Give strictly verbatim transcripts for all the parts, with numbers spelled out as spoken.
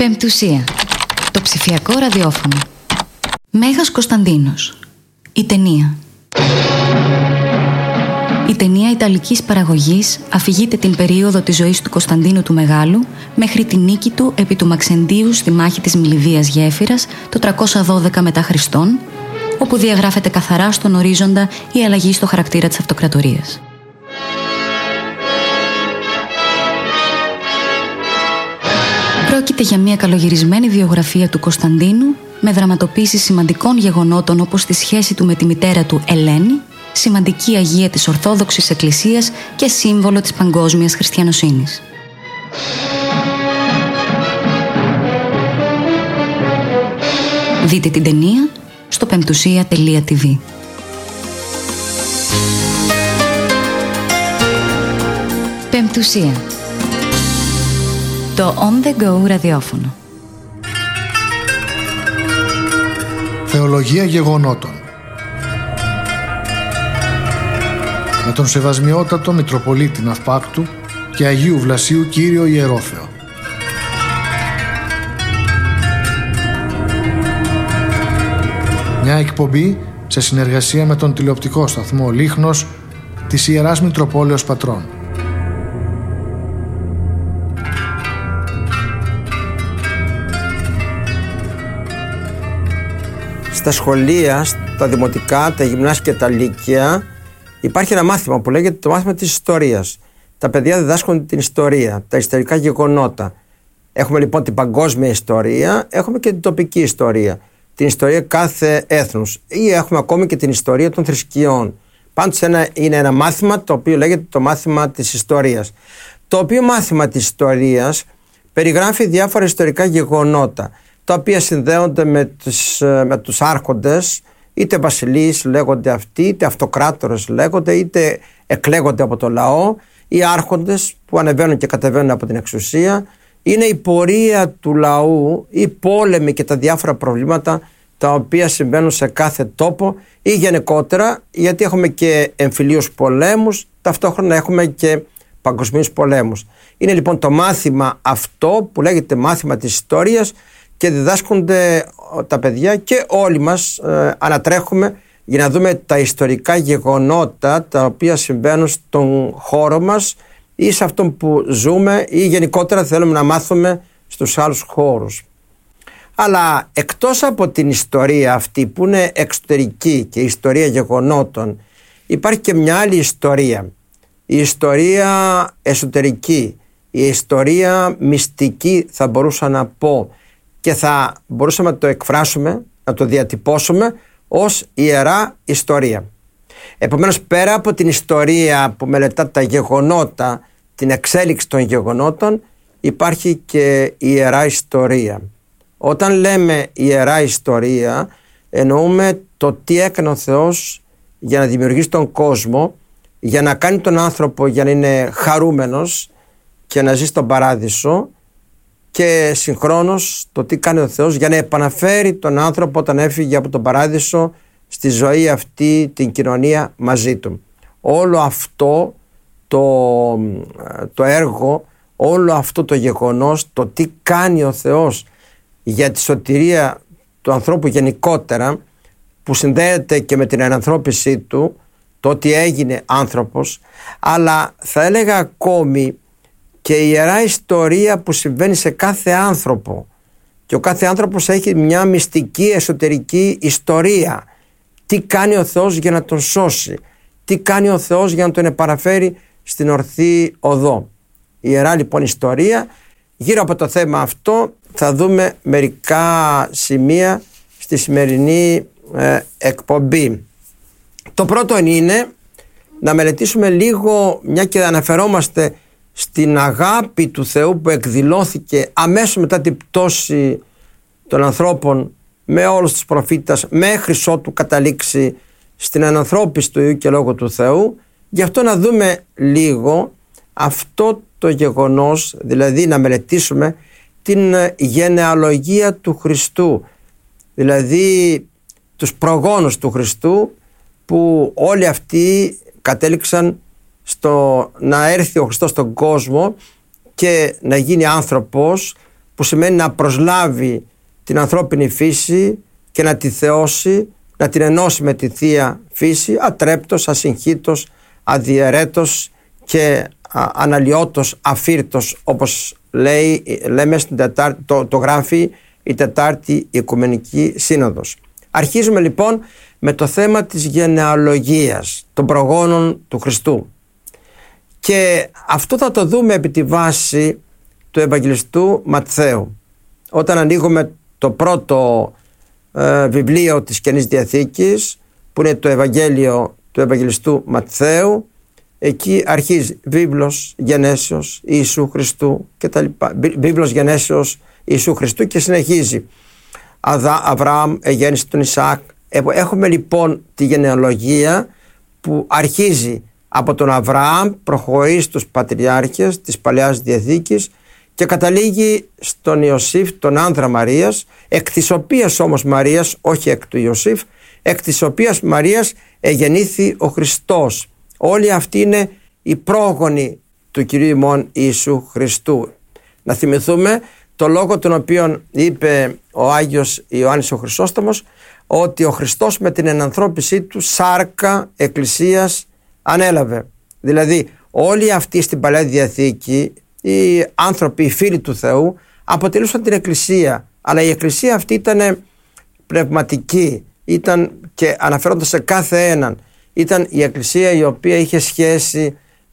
Πεμπτουσία. Το ψηφιακό ραδιόφωνο. Μέγας Κωνσταντίνος. Η ταινία. Η ταινία ιταλικής παραγωγής αφηγείται την περίοδο της ζωής του Κωνσταντίνου του Μεγάλου μέχρι τη νίκη του επί του Μαξεντίου στη μάχη της Μιλιβίας Γέφυρας το τριακόσια δώδεκα μετά Χριστόν, όπου διαγράφεται καθαρά στον ορίζοντα η αλλαγή στο χαρακτήρα της αυτοκρατορίας. Πρόκειται για μια καλογυρισμένη βιογραφία του Κωνσταντίνου με δραματοποίηση σημαντικών γεγονότων όπως τη σχέση του με τη μητέρα του Ελένη, σημαντική αγία της Ορθόδοξης Εκκλησίας και σύμβολο της παγκόσμιας χριστιανοσύνης. Δείτε την ταινία στο πεμπτουσία τελεία τι βι. Πεμπτουσία. Το On The Go ραδιόφωνο. Θεολογία γεγονότων. Με τον Σεβασμιότατο Μητροπολίτη Ναυπάκτου και Αγίου Βλασίου Κύριο Ιερόθεο. Μια εκπομπή σε συνεργασία με τον τηλεοπτικό σταθμό Λίχνος της Ιεράς Μητροπόλεως Πατρών. Στα σχολεία, στα δημοτικά, τα γυμνάσια και τα λύκεια υπάρχει ένα μάθημα που λέγεται το μάθημα της ιστορίας. Τα παιδιά διδάσκονται την ιστορία, τα ιστορικά γεγονότα. Έχουμε λοιπόν την παγκόσμια ιστορία, έχουμε και την τοπική ιστορία, την ιστορία κάθε έθνους ή έχουμε ακόμη και την ιστορία των θρησκειών. Πάντως ένα, είναι ένα μάθημα το οποίο λέγεται το μάθημα της ιστορίας. Το οποίο μάθημα της ιστορίας περιγράφει διάφορα ιστορικά γεγονότα, τα οποία συνδέονται με τους, με τους άρχοντες, είτε βασιλείς λέγονται αυτοί, είτε αυτοκράτορες λέγονται, είτε εκλέγονται από το λαό, ή άρχοντες που ανεβαίνουν και κατεβαίνουν από την εξουσία. Είναι η πορεία του λαού, οι πόλεμοι και τα διάφορα προβλήματα τα οποία συμβαίνουν σε κάθε τόπο ή γενικότερα, γιατί έχουμε και εμφυλίους πολέμους, ταυτόχρονα έχουμε και παγκοσμίους πολέμους. Είναι λοιπόν το μάθημα αυτό που λέγεται μάθημα της ιστορίας και διδάσκονται τα παιδιά και όλοι μας ε, ανατρέχουμε για να δούμε τα ιστορικά γεγονότα τα οποία συμβαίνουν στον χώρο μας ή σε αυτόν που ζούμε ή γενικότερα θέλουμε να μάθουμε στους άλλους χώρους. Αλλά εκτός από την ιστορία αυτή που είναι εξωτερική και η ιστορία γεγονότων, υπάρχει και μια άλλη ιστορία. Η ιστορία εσωτερική, η ιστορία μυστική θα μπορούσα να πω, και θα μπορούσαμε να το εκφράσουμε, να το διατυπώσουμε ως ιερά ιστορία. Επομένως, πέρα από την ιστορία που μελετά τα γεγονότα, την εξέλιξη των γεγονότων, υπάρχει και η ιερά ιστορία. Όταν λέμε ιερά ιστορία, εννοούμε το τι έκανε ο Θεός για να δημιουργήσει τον κόσμο, για να κάνει τον άνθρωπο για να είναι χαρούμενος και να ζει στον παράδεισο, και συγχρόνως το τι κάνει ο Θεός για να επαναφέρει τον άνθρωπο όταν έφυγε από τον παράδεισο στη ζωή αυτή, την κοινωνία μαζί του. Όλο αυτό το, το έργο, όλο αυτό το γεγονός, το τι κάνει ο Θεός για τη σωτηρία του ανθρώπου γενικότερα, που συνδέεται και με την ενανθρώπισή του, το ότι έγινε άνθρωπος, αλλά θα έλεγα ακόμη και η ιερά ιστορία που συμβαίνει σε κάθε άνθρωπο, και ο κάθε άνθρωπος έχει μια μυστική εσωτερική ιστορία. Τι κάνει ο Θεός για να τον σώσει, τι κάνει ο Θεός για να τον επαναφέρει στην ορθή οδό. Η ιερά λοιπόν ιστορία. Γύρω από το θέμα αυτό θα δούμε μερικά σημεία στη σημερινή ε, εκπομπή. Το πρώτο είναι να μελετήσουμε λίγο, μια και αναφερόμαστε στην αγάπη του Θεού που εκδηλώθηκε αμέσως μετά την πτώση των ανθρώπων με όλους τους προφήτες μέχρι ότου καταλήξει στην ανανθρώπιση του Υιού και Λόγου του Θεού. Γι' αυτό να δούμε λίγο αυτό το γεγονός, δηλαδή να μελετήσουμε την γενεαλογία του Χριστού, δηλαδή τους προγόνους του Χριστού, που όλοι αυτοί κατέληξαν στο να έρθει ο Χριστός στον κόσμο και να γίνει άνθρωπος, που σημαίνει να προσλάβει την ανθρώπινη φύση και να τη θεώσει, να την ενώσει με τη Θεία Φύση, ατρέπτος, ασυγχύτος, αδιαιρέτος και α, αναλυότος, αφύρτος, όπως λέει, λέμε στην τετάρτη, το, το γράφει η Τετάρτη Οικουμενική Σύνοδος. Αρχίζουμε λοιπόν με το θέμα της γενεαλογίας των προγόνων του Χριστού. Και αυτό θα το δούμε επί τη βάση του Ευαγγελιστού Ματθαίου. Όταν ανοίγουμε το πρώτο ε, βιβλίο της Καινής Διαθήκης, που είναι το Ευαγγέλιο του Ευαγγελιστού Ματθαίου, εκεί αρχίζει βίβλος γενέσεως Ιησού Χριστού και τα λοιπά. Βίβλος γενέσεως Ιησού Χριστού και συνεχίζει Αδα, Αβραάμ εγέννησε τον Ισαάκ. Έχουμε λοιπόν τη γενεαλογία που αρχίζει από τον Αβραάμ, προχωρεί στους πατριάρχες της Παλαιάς Διαθήκης και καταλήγει στον Ιωσήφ, τον άνδρα Μαρίας, εκ της οποίας όμως Μαρίας, όχι εκ του Ιωσήφ, εκ της οποίας Μαρίας εγεννήθη ο Χριστός. Όλοι αυτοί είναι οι πρόγονοι του Κυρίου ημών Ιησού Χριστού. Να θυμηθούμε το λόγο τον οποίο είπε ο Άγιος Ιωάννης ο Χρυσόστομος, ότι ο Χριστός με την ενανθρώπισή του σάρκα εκκλησίας ανέλαβε. Δηλαδή όλοι αυτοί στην Παλαιά Διαθήκη, οι άνθρωποι, οι φίλοι του Θεού, αποτελούσαν την εκκλησία, αλλά η εκκλησία αυτή ήταν πνευματική, ήταν, και αναφέροντας σε κάθε έναν, ήταν η εκκλησία η οποία είχε σχέση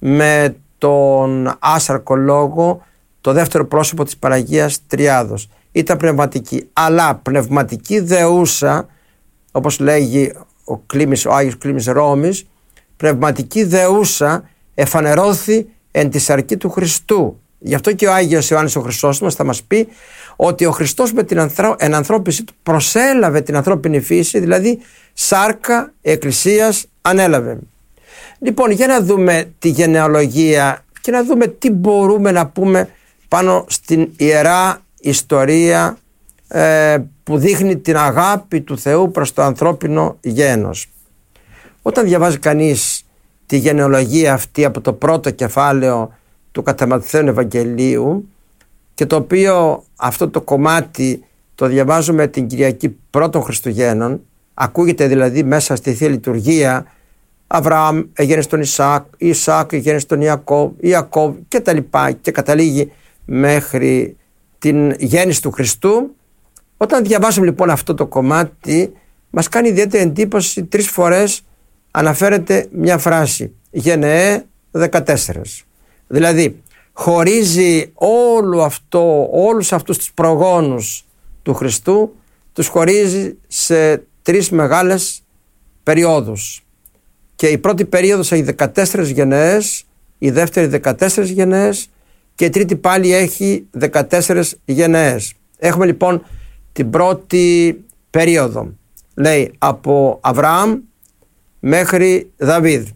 με τον άσαρκο λόγο, το δεύτερο πρόσωπο της Παναγίας Τριάδος. Ήταν πνευματική, αλλά πνευματική δεούσα, όπως λέγει ο, Κλήμης, ο Άγιος Κλήμης Ρώμης, πνευματική δεούσα εφανερώθη εν τη σαρκή του Χριστού. Γι' αυτό και ο Άγιος Ιωάννης ο Χρυσόστομος θα μας πει ότι ο Χριστός με την ενανθρώπιση του προσέλαβε την ανθρώπινη φύση, δηλαδή σάρκα εκκλησίας ανέλαβε. Λοιπόν, για να δούμε τη γενεαλογία και να δούμε τι μπορούμε να πούμε πάνω στην ιερά ιστορία ε, που δείχνει την αγάπη του Θεού προς το ανθρώπινο γένος. Όταν διαβάζει κανείς τη γενεαλογία αυτή από το πρώτο κεφάλαιο του κατά Ματθαίον Ευαγγελίου, και το οποίο αυτό το κομμάτι το διαβάζουμε την Κυριακή πρώτων Χριστουγέννων, ακούγεται δηλαδή μέσα στη Θεία Λειτουργία, Αβραάμ εγέννησε τον Ισαάκ, Ισαάκ εγέννησε τον Ιακώβ, Ιακώβ και τα λοιπά, και καταλήγει μέχρι την γέννηση του Χριστού. Όταν διαβάζουμε λοιπόν αυτό το κομμάτι, μας κάνει ιδιαίτερη εντύπωση, τρεις φορές αναφέρεται μια φράση, γενεέ δεκατέσσερα. Δηλαδή χωρίζει όλο αυτό, όλους αυτούς τους προγόνους του Χριστού, τους χωρίζει σε τρεις μεγάλες περιόδους. Και η πρώτη περίοδος έχει δεκατέσσερις γενναίες, η δεύτερη δεκατέσσερις γενναίες και η τρίτη πάλι έχει δεκατέσσερις γενναίες. Έχουμε λοιπόν την πρώτη περίοδο, λέει από Αβραάμ μέχρι Δαβίδ,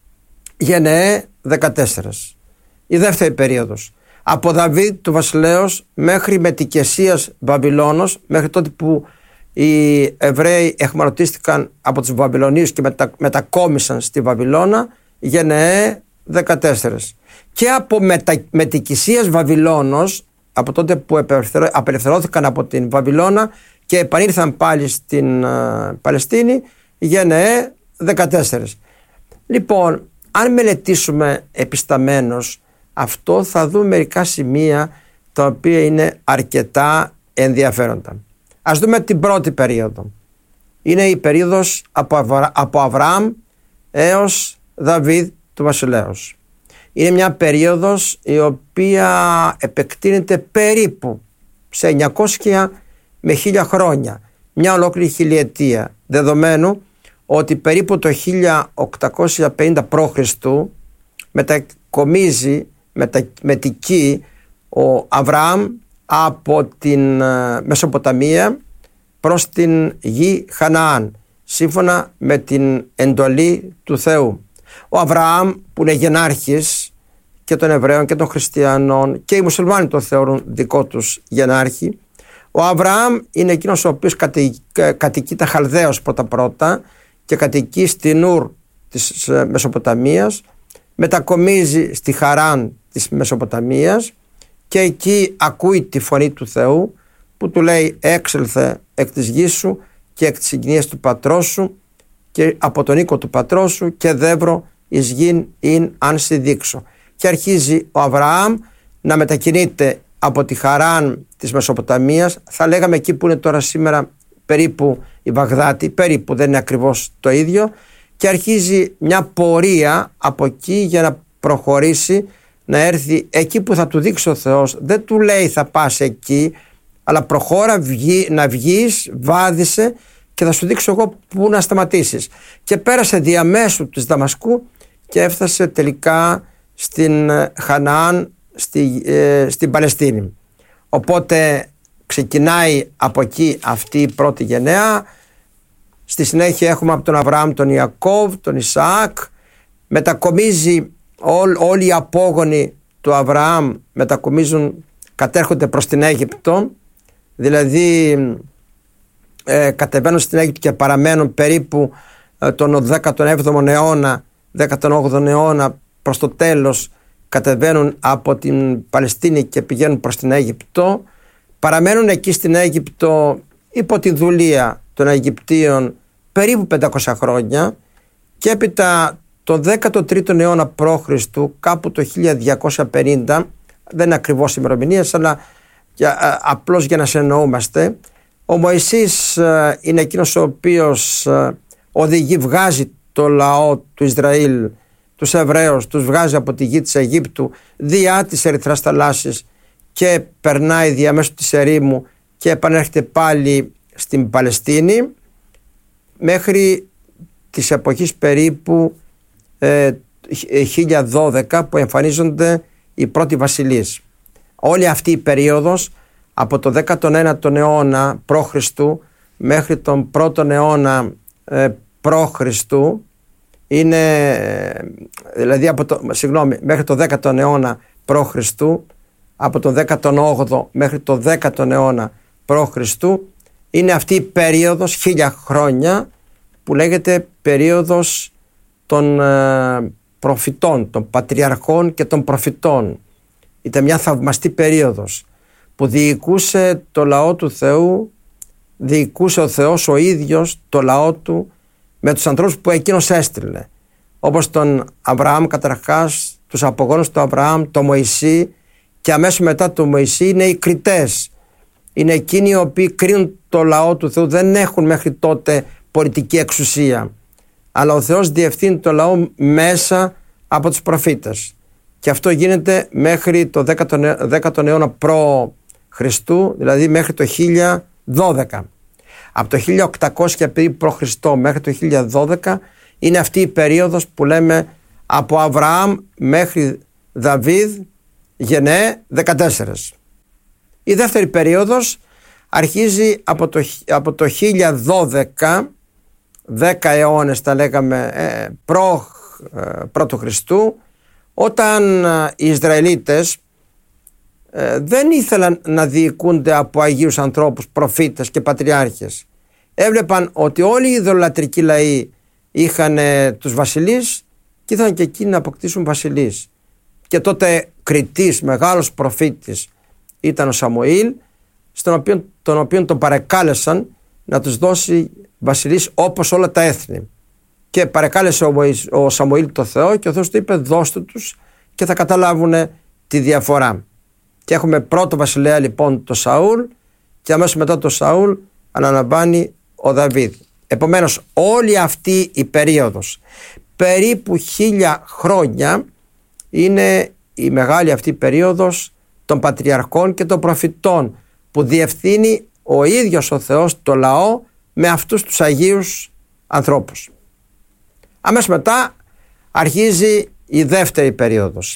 γενναίε δεκατέσσερα. Η δεύτερη περίοδος, από Δαβίδ του βασιλέως μέχρι Μετικεσίας Βαβυλώνος, μέχρι τότε που οι Εβραίοι εχμαλωτίστηκαν από τους Βαβυλωνίους και μετα, μετακόμισαν στη Βαβυλώνα, γενναίε δεκατέσσερα. Και από μετα, Μετικεσίας Βαβυλώνος, από τότε που απελευθερώθηκαν από την Βαβυλώνα και επανήλθαν πάλι στην uh, Παλαιστίνη, γενναίε δεκατέσσερα. Λοιπόν, αν μελετήσουμε επισταμένως αυτό, θα δούμε μερικά σημεία τα οποία είναι αρκετά ενδιαφέροντα. Ας δούμε την πρώτη περίοδο. Είναι η περίοδος από, Αβρα... από Αβραάμ έως Δαβίδ του βασιλέως. Είναι μια περίοδος η οποία επεκτείνεται περίπου σε εννιακόσια με χίλια χρόνια, μια ολόκληρη χιλιετία, δεδομένου ότι περίπου το χίλια οκτακόσια πενήντα π.Χ. μετακομίζει, μετα, μετικεί ο Αβραάμ από την Μεσοποταμία προς την γη Χαναάν, σύμφωνα με την εντολή του Θεού. Ο Αβραάμ, που είναι γενάρχης και των Εβραίων και των Χριστιανών, και οι Μουσουλμάνοι το θεωρούν δικό τους γενάρχη, ο Αβραάμ είναι εκείνος ο οποίος κατοικεί τα Χαλδαίος πρώτα-πρώτα και κατοικεί στην Ουρ της Μεσοποταμίας, μετακομίζει στη Χαράν της Μεσοποταμίας και εκεί ακούει τη φωνή του Θεού που του λέει έξελθε εκ της γης σου και εκ της συγκοινίας του πατρός σου και από τον οίκο του πατρός σου και δεύρο εις γην ειν αν σε δείξω. Και αρχίζει ο Αβραάμ να μετακινείται από τη Χαράν της Μεσοποταμίας, θα λέγαμε εκεί που είναι τώρα σήμερα περίπου η Βαγδάτη, περίπου, δεν είναι ακριβώς το ίδιο, και αρχίζει μια πορεία από εκεί για να προχωρήσει, να έρθει εκεί που θα του δείξει ο Θεός. Δεν του λέει θα πας εκεί, αλλά προχώρα, βγει, να βγεις, βάδισε και θα σου δείξω εγώ που να σταματήσεις. Και πέρασε διαμέσου της Δαμασκού και έφτασε τελικά στην Χαναάν, στη, ε, στην Παλαιστίνη. Οπότε ξεκινάει από εκεί αυτή η πρώτη γενναία. Στη συνέχεια έχουμε από τον Αβραάμ τον Ιακώβ, τον Ισαάκ. Μετακομίζει ό, όλοι οι απόγονοι του Αβραάμ, μετακομίζουν, κατέρχονται προς την Αίγυπτο, δηλαδή ε, κατεβαίνουν στην Αίγυπτο και παραμένουν περίπου ε, τον δέκατο έβδομο αιώνα, δέκατο όγδοο αιώνα, προς το τέλος κατεβαίνουν από την Παλαιστίνη και πηγαίνουν προς την Αίγυπτο. Παραμένουν εκεί στην Αίγυπτο υπό τη δουλεία των Αιγυπτίων περίπου πεντακόσια χρόνια και έπειτα το δέκατο τρίτο αιώνα π.Χ., κάπου το χίλια διακόσια πενήντα, δεν είναι ακριβώς ημερομηνίες, αλλά για, απλώς για να συνεννοούμαστε, ο Μωυσής είναι εκείνος ο οποίος οδηγεί, βγάζει το λαό του Ισραήλ, τους Εβραίους, τους βγάζει από τη γη της Αιγύπτου διά της Ερυθράς θαλάσσης και περνάει διαμέσου της ερήμου και επανέρχεται πάλι στην Παλαιστίνη μέχρι της εποχής περίπου ε, χίλια δώδεκα που εμφανίζονται οι πρώτοι βασιλείς. Όλη αυτή η περίοδος από το δέκατο ένατο αιώνα π.Χ. μέχρι τον πρώτο αιώνα ε, π.Χ. είναι, δηλαδή από το, συγγνώμη, μέχρι το δέκατο αιώνα π.Χ., από το δέκατο όγδοο μέχρι το δέκατο αιώνα π.Χ. είναι αυτή η περίοδος, χίλια χρόνια, που λέγεται περίοδος των ε, προφητών, των πατριαρχών και των προφητών. Ήταν μια θαυμαστή περίοδος που διοικούσε το λαό του Θεού, διοικούσε ο Θεός ο ίδιος το λαό του με τους ανθρώπους που εκείνος έστειλε, όπως τον Αβραάμ καταρχάς, τους απογόνους του Αβραάμ, τον Μωυσή, και αμέσως μετά τον Μωυσή είναι οι κριτές. Είναι εκείνοι οι οποίοι κρίνουν το λαό του Θεού, δεν έχουν μέχρι τότε πολιτική εξουσία, αλλά ο Θεός διευθύνει το λαό μέσα από τους προφήτες, και αυτό γίνεται μέχρι το δέκατο αιώνα π.Χ., δηλαδή μέχρι το χίλια δώδεκα. Από το χίλια οκτακόσια π.Χ. μέχρι το χίλια δώδεκα είναι αυτή η περίοδος που λέμε από Αβραάμ μέχρι Δαβίδ, γενναίε δεκατέσσερα. Η δεύτερη περίοδος αρχίζει από το, από το χίλια δώδεκα, δέκα αιώνες τα λέγαμε ε, προ, ε, πρώτου Χριστού, όταν ε, οι Ισραηλίτες ε, δεν ήθελαν να διοικούνται από αγίους ανθρώπους, προφήτες και πατριάρχες. Έβλεπαν ότι όλοι οι ιδωλατρικοί λαοί είχαν ε, τους βασιλείς και ήθελαν και εκείνοι να αποκτήσουν βασιλείς. Και τότε κριτής, μεγάλος προφήτης ήταν ο Σαμουήλ, στον οποίο, τον οποίο τον παρεκάλεσαν να τους δώσει βασιλείς όπως όλα τα έθνη. Και παρεκάλεσε ο, ο Σαμουήλ το Θεό και ο Θεός του είπε δώστε τους και θα καταλάβουν τη διαφορά. Και έχουμε πρώτο βασιλέα λοιπόν το Σαούλ και αμέσως μετά το Σαούλ αναλαμβάνει ο Δαβίδ. Επομένως όλη αυτή η περίοδος, περίπου χίλια χρόνια, είναι η μεγάλη αυτή περίοδος των πατριαρχών και των προφητών που διευθύνει ο ίδιος ο Θεός το λαό με αυτούς τους αγίους ανθρώπους. Αμέσως μετά αρχίζει η δεύτερη περίοδος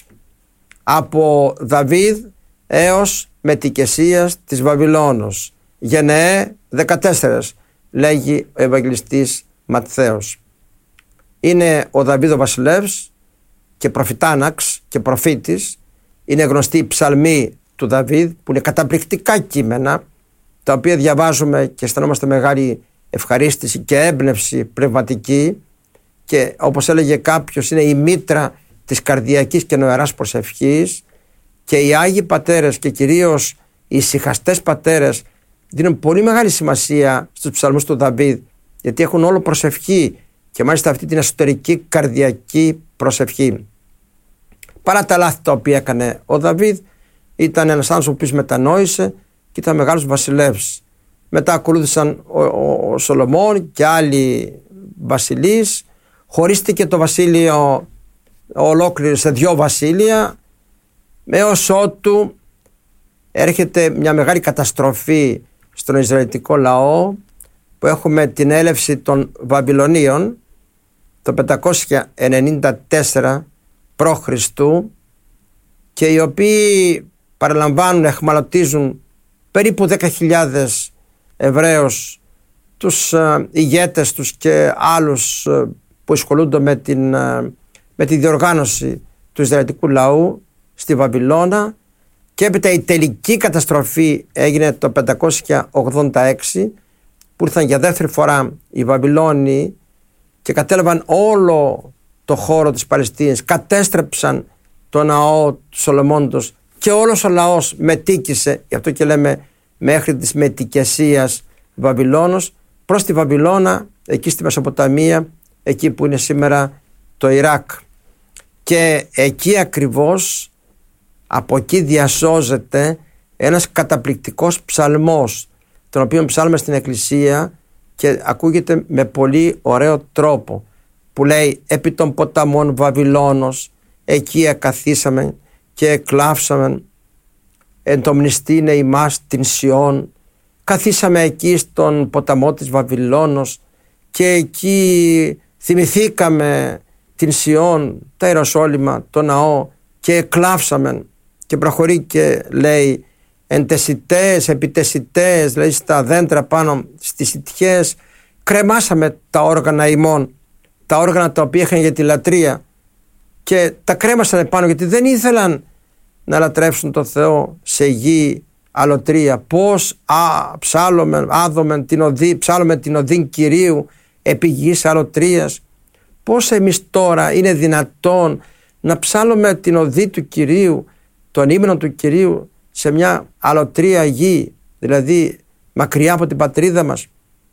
από Δαβίδ έως μετικεσίας της Βαβυλώνος, γενναίε δεκατέσσερα, λέγει ο Ευαγγελιστής Ματθαίος. Είναι ο Δαβίδ ο βασιλεύς και προφητάναξ και προφήτης. Είναι γνωστή η ψαλμή του Δαβίδ που είναι καταπληκτικά κείμενα, τα οποία διαβάζουμε και αισθανόμαστε μεγάλη ευχαρίστηση και έμπνευση πνευματική, και όπως έλεγε κάποιος είναι η μήτρα της καρδιακής και νοεράς προσευχής, Και οι Άγιοι Πατέρες και κυρίως οι ησυχαστές πατέρες δίνουν πολύ μεγάλη σημασία στους ψαλμούς του Δαβίδ, γιατί έχουν όλο προσευχή και μάλιστα αυτή την εσωτερική καρδιακή προσευχή. Παρά τα λάθη τα οποία έκανε ο Δαβίδ, ήταν ένας άνθρωπος ο οποίος μετανόησε και ήταν μεγάλος βασιλεύς. Μετά ακολούθησαν ο, ο, ο Σολομών και άλλοι βασιλείς. Χωρίστηκε το βασίλειο ολόκληρο σε δυο βασίλεια, έως ότου έρχεται μια μεγάλη καταστροφή στον Ισραηλιτικό λαό, που έχουμε την έλευση των Βαβυλωνίων το πεντακόσια ενενήντα τέσσερα π.Χ. και οι οποίοι παραλαμβάνουν, εχμαλωτίζουν περίπου δέκα χιλιάδες Εβραίους, τους ε, ηγέτες τους και άλλους ε, που ασχολούνται με, την, ε, με τη διοργάνωση του Ισραηλιτικού λαού στη Βαβυλώνα, και έπειτα η τελική καταστροφή έγινε το πεντακόσια ογδόντα έξι, που ήρθαν για δεύτερη φορά οι Βαβυλώνοι και κατέλαβαν όλο το χώρο της Παλαιστίνης, κατέστρεψαν το ναό του Σολομώντος και όλος ο λαός μετήκησε, γι' αυτό και λέμε μέχρι της μετικεσίας Βαβυλώνος, προς τη Βαβυλώνα, εκεί στη Μεσοποταμία, εκεί που είναι σήμερα το Ιράκ. Και εκεί ακριβώς, από εκεί διασώζεται ένας καταπληκτικός ψαλμός, τον οποίο ψάλουμε στην εκκλησία και ακούγεται με πολύ ωραίο τρόπο, που λέει: «Επί των ποταμών Βαβυλώνος, εκεί εκαθίσαμε και εκλάψαμε, εν το μνηστήνε ημάς την Σιών». Καθίσαμε εκεί στον ποταμό της Βαβυλώνος και εκεί θυμηθήκαμε την Σιών, τα Ιεροσόλυμα, το ναό, και εκλάψαμε. Και προχωρεί και λέει: «Εν τεσιτές, επί τεσιτές», δηλαδή στα δέντρα πάνω στις ιτιές, κρεμάσαμε τα όργανα ημών, τα όργανα τα οποία είχαν για τη λατρεία, και τα κρέμασαν επάνω γιατί δεν ήθελαν να λατρεύσουν τον Θεό σε γη αλωτρία. Πώς α, ψάλλομεν, άδομεν την οδή, ψάλλομεν την οδήν Κυρίου επί γης αλωτρίας. Πώς εμείς τώρα είναι δυνατόν να ψάλλουμε την οδή του Κυρίου, τον ύμνο του Κυρίου, σε μια αλωτρία γη, δηλαδή μακριά από την πατρίδα μας?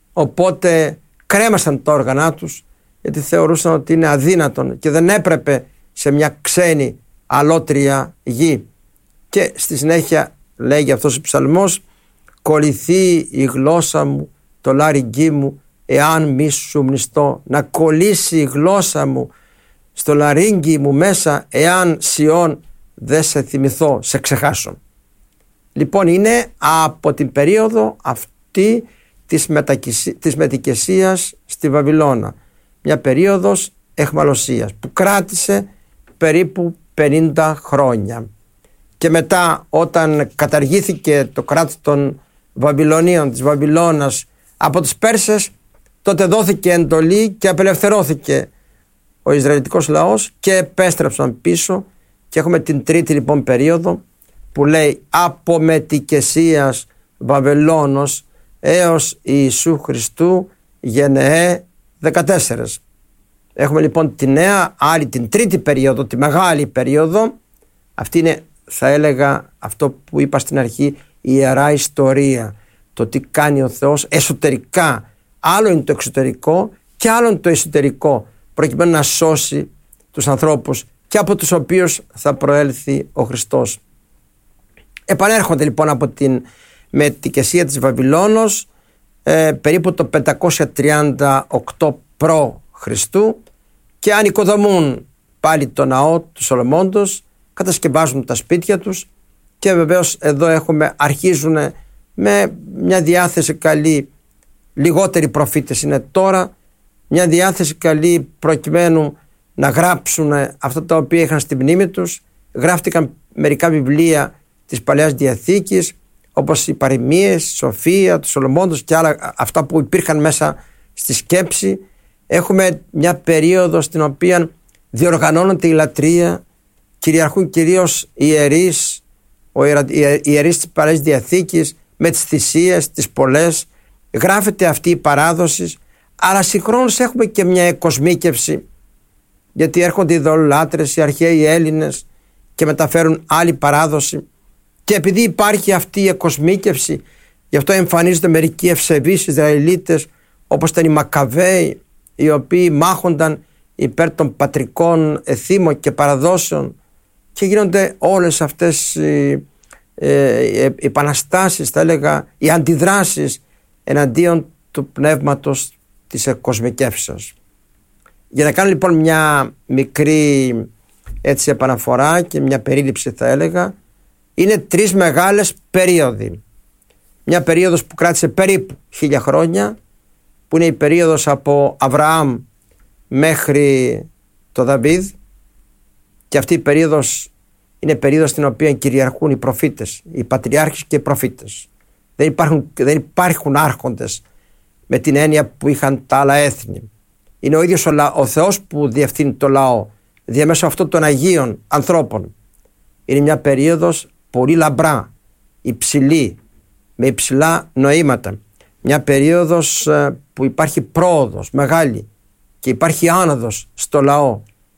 Οπότε κρέμασαν τα όργανά τους, γιατί θεωρούσαν ότι είναι αδύνατον και δεν έπρεπε σε μια ξένη αλότρια γη. Και στη συνέχεια λέγει αυτός ο ψαλμός: «Κολληθεί η γλώσσα μου το λάριγκί μου, εάν μη σου μνηστώ». Να κολλήσει η γλώσσα μου στο λαρίγγι μου μέσα, εάν Σιών δεν σε θυμηθώ, σε ξεχάσω. Λοιπόν, είναι από την περίοδο αυτή της, της μετικεσίας στη Βαβυλώνα, μια περίοδος εχμαλωσίας που κράτησε περίπου πενήντα χρόνια. Και μετά, όταν καταργήθηκε το κράτος των Βαβυλωνίων, της Βαβυλώνας, από τους Πέρσες, τότε δόθηκε εντολή και απελευθερώθηκε ο Ισραηλιτικός λαός και επέστρεψαν πίσω, και έχουμε την τρίτη λοιπόν περίοδο που λέει από μετικεσίας Βαβυλώνος έως Ιησού Χριστού γενεέ δεκατέσσερα. Έχουμε λοιπόν τη νέα, άλλη την τρίτη περίοδο, τη μεγάλη περίοδο. Αυτή είναι, θα έλεγα, αυτό που είπα στην αρχή, η ιερά ιστορία. Το τι κάνει ο Θεός εσωτερικά. Άλλο είναι το εξωτερικό και άλλο είναι το εσωτερικό, προκειμένου να σώσει τους ανθρώπους, και από τους οποίους θα προέλθει ο Χριστός. Επανέρχονται λοιπόν από την μετικεσία της Βαβυλώνος ε, περίπου το πεντακόσια τριάντα οκτώ π.Χ. και ανοικοδομούν πάλι το ναό του Σολομώντος, κατασκευάζουν τα σπίτια τους, και βεβαίως εδώ έχουμε, αρχίζουν με μια διάθεση καλή, λιγότεροι προφήτες είναι τώρα, μια διάθεση καλή προκειμένου να γράψουν αυτά τα οποία είχαν στη μνήμη τους. Γράφτηκαν μερικά βιβλία της Παλαιάς Διαθήκης, όπως οι Παροιμίες, η Σοφία, του Σολομώντος και άλλα, αυτά που υπήρχαν μέσα στη σκέψη. Έχουμε μια περίοδο στην οποία διοργανώνεται η λατρεία, κυριαρχούν κυρίως οι ιερείς, οι ιερείς της Παλαιάς Διαθήκης με τις θυσίες, τις πολλές. Γράφεται αυτή η παράδοση, αλλά συγχρόνως έχουμε και μια εκοσμίκευση, γιατί έρχονται οι ειδωλολάτρες, οι αρχαίοι Έλληνες και μεταφέρουν άλλη παράδοση. Και επειδή υπάρχει αυτή η εκοσμίκευση, γι' αυτό εμφανίζονται μερικοί ευσεβείς Ισραηλίτες, όπως ήταν οι Μακαβαίοι, οι οποίοι μάχονταν υπέρ των πατρικών εθήμων και παραδόσεων, και γίνονται όλες αυτές οι ε, επαναστάσεις, θα έλεγα, οι αντιδράσεις εναντίον του πνεύματος της εκκοσμικεύσεως. Για να κάνω λοιπόν μια μικρή έτσι επαναφορά και μια περίληψη, θα έλεγα, είναι τρεις μεγάλες περίοδοι. Μια περίοδος που κράτησε περίπου χίλια χρόνια, που είναι η περίοδος από Αβραάμ μέχρι το Δαβίδ, και αυτή η περίοδος είναι περίοδος στην οποία κυριαρχούν οι προφήτες, οι πατριάρχες και οι προφήτες. Δεν υπάρχουν, δεν υπάρχουν άρχοντες με την έννοια που είχαν τα άλλα έθνη. Είναι ο ίδιος ο, ο Θεός που διευθύνει το λαό διαμέσου αυτών των Αγίων ανθρώπων. Είναι μια περίοδος πολύ λαμπρά, υψηλή, με υψηλά νοήματα. Μια περίοδος που υπάρχει πρόοδος μεγάλη και υπάρχει άνοδος στο λαό,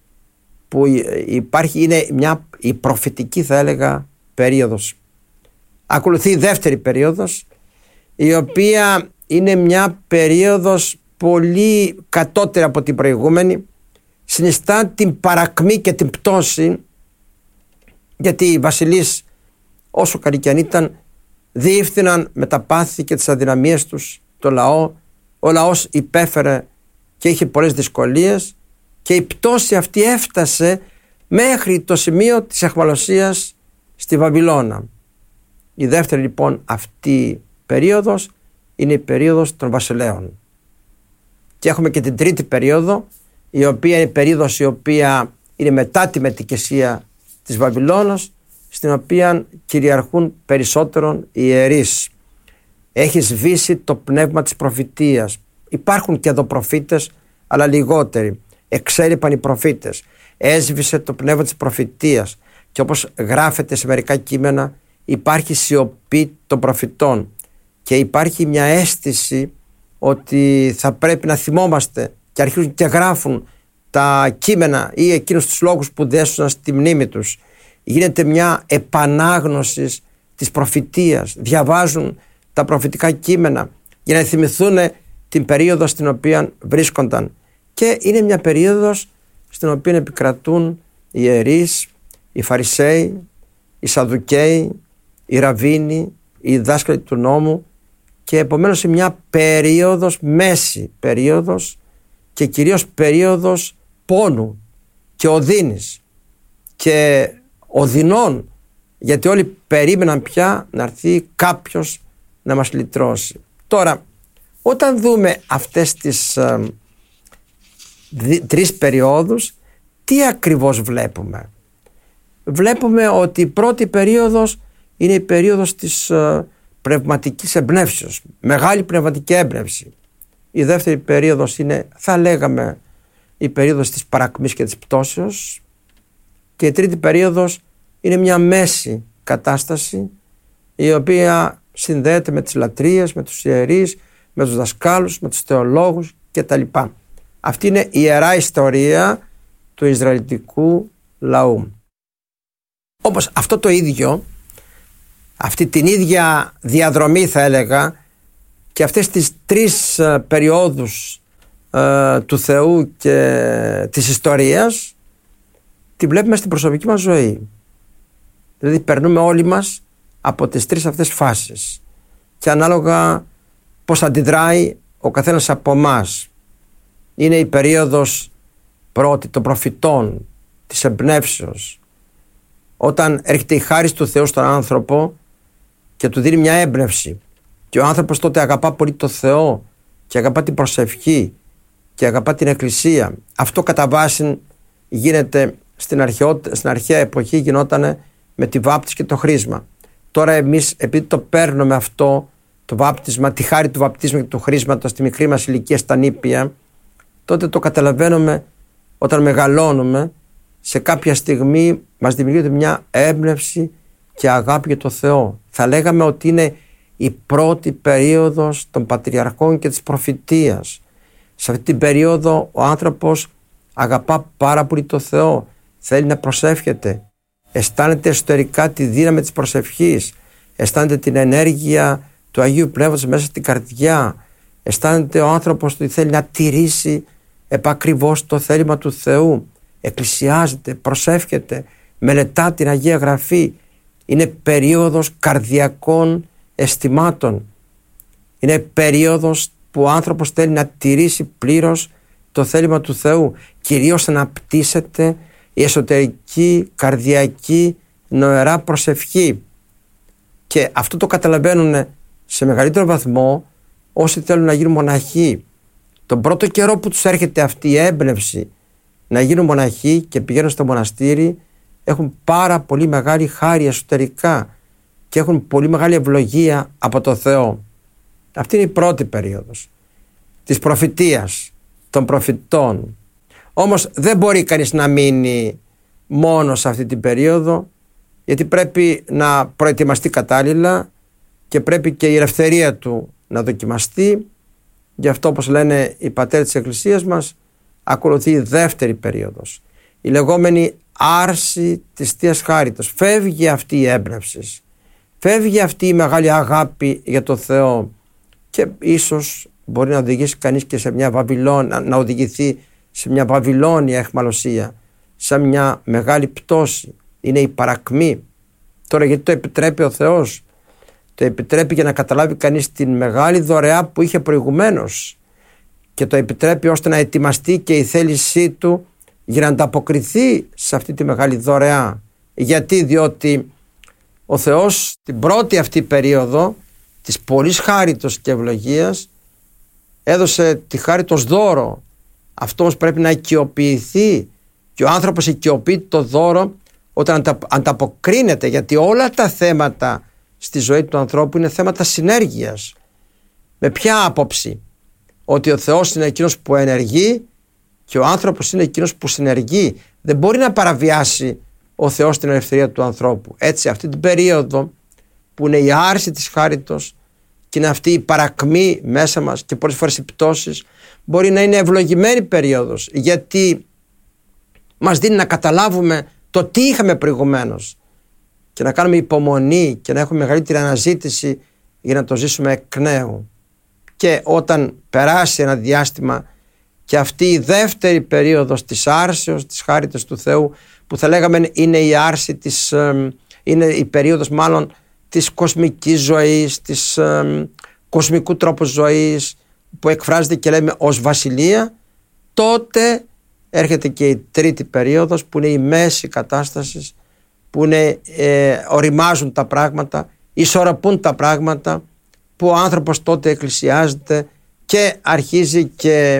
που υπάρχει, είναι μια η προφητική, θα έλεγα, περίοδος. Ακολουθεί η δεύτερη περίοδος, η οποία είναι μια περίοδος πολύ κατώτερη από την προηγούμενη, συνιστά την παρακμή και την πτώση, γιατί οι βασιλείς, όσο καλοί κι αν ήταν, διεύθυναν με τα πάθη και τις αδυναμίες τους το λαό. Ο λαός υπέφερε και είχε πολλές δυσκολίες, και η πτώση αυτή έφτασε μέχρι το σημείο της αχμαλωσίας στη Βαβυλώνα. Η δεύτερη λοιπόν αυτή περίοδος είναι η περίοδος των βασιλέων. Και έχουμε και την τρίτη περίοδο, η οποία είναι η περίοδος η οποία είναι μετά τη μετικεσία της Βαβυλώνας, στην οποία κυριαρχούν περισσότερον οι ιερείς. Έχει σβήσει το πνεύμα της προφητείας. Υπάρχουν και εδώ προφήτες, αλλά λιγότεροι. Εξέλιπαν οι προφήτες. Έσβησε το πνεύμα της προφητείας, και όπως γράφεται σε μερικά κείμενα, υπάρχει σιωπή των προφητών, και υπάρχει μια αίσθηση ότι θα πρέπει να θυμόμαστε, και αρχίζουν και γράφουν τα κείμενα ή εκείνους τους λόγους που δέσουν στη μνήμη τους. Γίνεται μια επανάγνωση της προφητείας. Διαβάζουν τα προφητικά κείμενα για να θυμηθούν την περίοδο στην οποία βρίσκονταν. Και είναι μια περίοδος στην οποία επικρατούν οι ιερείς, οι Φαρισαίοι, οι Σαδουκαίοι, οι Ραββίνοι, οι δάσκαλοι του νόμου, και επομένως είναι μια περίοδος, μέση περίοδος, και κυρίως περίοδος πόνου και οδύνης και οδυνών, γιατί όλοι περίμεναν πια να έρθει κάποιος να μας λυτρώσει. Τώρα, όταν δούμε αυτές τις ε, δι, τρεις περιόδους, τι ακριβώς βλέπουμε? Βλέπουμε ότι η πρώτη περίοδος είναι η περίοδος της ε, πνευματικής εμπνεύσεως, μεγάλη πνευματική έμπνευση. Η δεύτερη περίοδος είναι, θα λέγαμε, η περίοδος της παρακμής και της πτώσεως, και η τρίτη περίοδος είναι μια μέση κατάσταση, η οποία συνδέεται με τις λατρείες, με τους ιερείς, με τους δασκάλους, με τους θεολόγους κτλ. Αυτή είναι η ιερά ιστορία του Ισραηλιτικού λαού. Όπως αυτό το ίδιο, αυτή την ίδια διαδρομή, θα έλεγα, και αυτές τις τρεις ε, περιόδους ε, του Θεού και της ιστορίας, τη βλέπουμε στην προσωπική μας ζωή. Δηλαδή περνούμε όλοι μας από τις τρεις αυτές φάσεις, και ανάλογα πώς αντιδράει ο καθένας από εμάς. Είναι η περίοδος πρώτη των προφητών, της εμπνεύσεως, όταν έρχεται η χάρις του Θεού στον άνθρωπο και του δίνει μια έμπνευση, και ο άνθρωπος τότε αγαπά πολύ το Θεό και αγαπά την προσευχή και αγαπά την Εκκλησία. Αυτό κατά βάση γίνεται στην, αρχαιό, στην αρχαία εποχή, γινόταν με τη βάπτιση και το χρίσμα. Τώρα εμείς, επειδή το παίρνουμε αυτό το βάπτισμα, τη χάρη του βαπτίσματος και του χρίσματος στη μικρή μας ηλικία, στα νήπια, τότε το καταλαβαίνουμε όταν μεγαλώνουμε. Σε κάποια στιγμή μας δημιουργείται μια έμπνευση και αγάπη για το Θεό. Θα λέγαμε ότι είναι η πρώτη περίοδος των πατριαρχών και της προφητείας. Σε αυτή την περίοδο ο άνθρωπος αγαπά πάρα πολύ το Θεό, θέλει να προσεύχεται, αισθάνεται εσωτερικά τη δύναμη της προσευχής, αισθάνεται την ενέργεια του Αγίου Πνεύματος μέσα στην καρδιά, αισθάνεται ο άνθρωπος ότι θέλει να τηρήσει επακριβώς το θέλημα του Θεού, εκκλησιάζεται, προσεύχεται, μελετά την Αγία Γραφή. Είναι περίοδος καρδιακών αισθημάτων. Είναι περίοδος που ο άνθρωπος θέλει να τηρήσει πλήρως το θέλημα του Θεού, κυρίως να αναπτύσσεται η εσωτερική καρδιακή νοερά προσευχή. Και αυτό το καταλαβαίνουν σε μεγαλύτερο βαθμό όσοι θέλουν να γίνουν μοναχοί. Τον πρώτο καιρό που τους έρχεται αυτή η έμπνευση να γίνουν μοναχοί και πηγαίνουν στο μοναστήρι, έχουν πάρα πολύ μεγάλη χάρη εσωτερικά και έχουν πολύ μεγάλη ευλογία από το Θεό. Αυτή είναι η πρώτη περίοδος της προφητείας, των προφητών. Όμως δεν μπορεί κανείς να μείνει μόνο σε αυτή την περίοδο, γιατί πρέπει να προετοιμαστεί κατάλληλα και πρέπει και η ελευθερία του να δοκιμαστεί. Γι' αυτό, όπως λένε οι πατέρες της Εκκλησίας μας, ακολουθεί η δεύτερη περίοδος, η λεγόμενη άρση της Θείας Χάριτος. Φεύγει αυτή η έμπνευση, φεύγει αυτή η μεγάλη αγάπη για το Θεό και ίσως μπορεί να οδηγήσει κανείς και σε μια Βαβυλώνια, να οδηγηθεί σε μια Βαβυλώνια αιχμαλωσία, σε μια μεγάλη πτώση. Είναι η παρακμή. Τώρα γιατί το επιτρέπει ο Θεός? Το επιτρέπει για να καταλάβει κανείς την μεγάλη δωρεά που είχε προηγουμένως και το επιτρέπει ώστε να ετοιμαστεί και η θέλησή του για να ανταποκριθεί σε αυτή τη μεγάλη δωρεά. Γιατί? Διότι ο Θεός την πρώτη αυτή περίοδο της πολλής χάριτος και ευλογίας έδωσε τη χάριτο ως δώρο. Αυτό όμως πρέπει να οικειοποιηθεί και ο άνθρωπος οικειοποιεί το δώρο όταν ανταποκρίνεται, γιατί όλα τα θέματα στη ζωή του ανθρώπου είναι θέματα συνέργειας. Με ποια άποψη? Ότι ο Θεός είναι εκείνος που ενεργεί και ο άνθρωπος είναι εκείνος που συνεργεί. Δεν μπορεί να παραβιάσει ο Θεός την ελευθερία του ανθρώπου. Έτσι, αυτή την περίοδο που είναι η άρση της χάριτος και είναι αυτή η παρακμή μέσα μας και πολλές φορές οι πτώσεις, μπορεί να είναι ευλογημένη περίοδος, γιατί μας δίνει να καταλάβουμε το τι είχαμε προηγουμένως και να κάνουμε υπομονή και να έχουμε μεγαλύτερη αναζήτηση για να το ζήσουμε εκ νέου. Και όταν περάσει ένα διάστημα και αυτή η δεύτερη περίοδος της άρσεως της χάριτος του Θεού, που θα λέγαμε είναι η άρση της, είναι η περίοδος μάλλον της κοσμικής ζωής, της ε, κοσμικού τρόπου ζωής, που εκφράζεται και λέμε ως βασιλεία, τότε έρχεται και η τρίτη περίοδος που είναι η μέση κατάσταση, που είναι, ε, οριμάζουν τα πράγματα, ισορροπούν τα πράγματα, που ο άνθρωπος τότε εκκλησιάζεται και αρχίζει και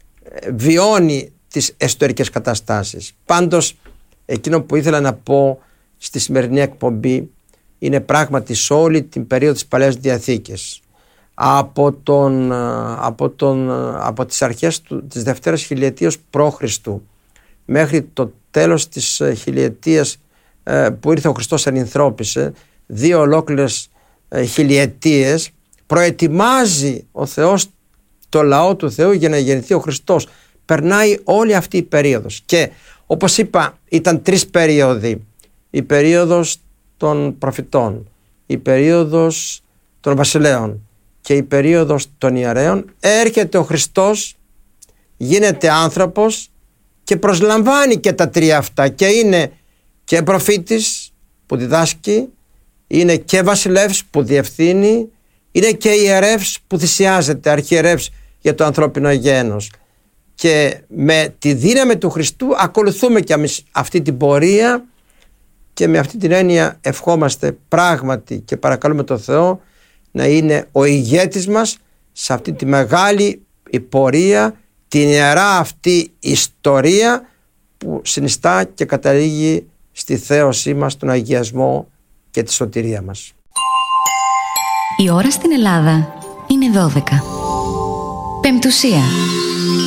βιώνει τις εσωτερικές καταστάσεις. Πάντως, εκείνο που ήθελα να πω στη σημερινή εκπομπή είναι πράγματι σε όλη την περίοδο της Παλαιάς Διαθήκης, από, τον, από, τον, από τις αρχές του, της Δευτέρας Χιλιετίας π.Χ. μέχρι το τέλος της χιλιετίας που ήρθε ο Χριστός ενυνθρώπισε, δύο ολόκληρες χιλιετίες, προετοιμάζει ο Θεός το λαό του Θεού για να γεννηθεί ο Χριστός. Περνάει όλη αυτή η περίοδος και όπως είπα ήταν τρεις περίοδοι. Η περίοδος των προφητών, η περίοδος των βασιλέων και η περίοδος των ιερέων. Έρχεται ο Χριστός, γίνεται άνθρωπος και προσλαμβάνει και τα τρία αυτά και είναι και προφήτης που διδάσκει, είναι και βασιλεύς που διευθύνει, είναι και ιερεύς που θυσιάζεται, αρχιερεύς για το ανθρώπινο γένος. Και με τη δύναμη του Χριστού ακολουθούμε και εμείς αυτή την πορεία και με αυτή την έννοια ευχόμαστε πράγματι και παρακαλούμε τον Θεό να είναι ο ηγέτης μας σε αυτή τη μεγάλη πορεία, την ιερά αυτή ιστορία που συνιστά και καταλήγει στη θέωσή μας, τον αγιασμό και τη σωτηρία μας. Η ώρα στην Ελλάδα είναι δώδεκα. Πεμπτουσία.